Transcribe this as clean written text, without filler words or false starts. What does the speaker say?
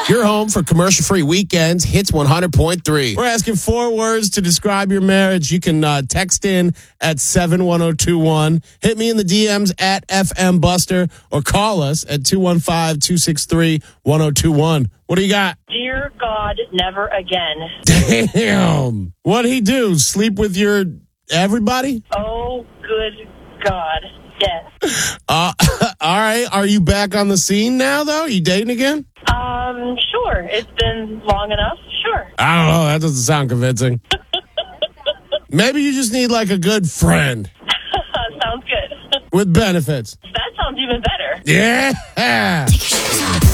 Your home for commercial-free weekends, Hits 100.3. We're asking 4 words to describe your marriage. You can text in at 71021. Hit me in the DMs at FM Buster or call us at 215-263-1021. What do you got? Dear God, never again. Damn. What'd he do? Sleep with your everybody? Oh, good God. Yes. All right. Are you back on the scene now, though? You dating again? Sure. It's been long enough. Sure. I don't know. That doesn't sound convincing. Maybe you just need like a good friend. Sounds good. With benefits. That sounds even better. Yeah.